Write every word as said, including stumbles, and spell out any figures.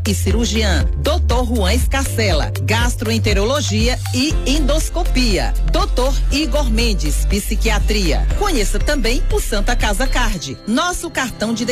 e cirurgiã. doutor Juan Escarcela, gastroenterologia e endoscopia. doutor Igor Mendes, psiquiatria. Conheça também o Santa Casa Card, nosso cartão de